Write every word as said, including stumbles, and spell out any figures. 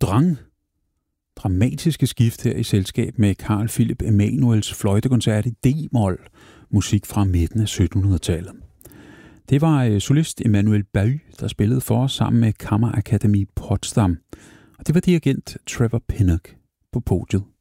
Drang. Dramatiske skift her i selskab med Carl Philipp Emanuels fløjtekoncert i D-mol, musik fra midten af syttenhundredetallet. Det var solist Emanuel Bahut, der spillede for os sammen med Kammerakademie Potsdam, og det var dirigent Trevor Pinnock på podiet.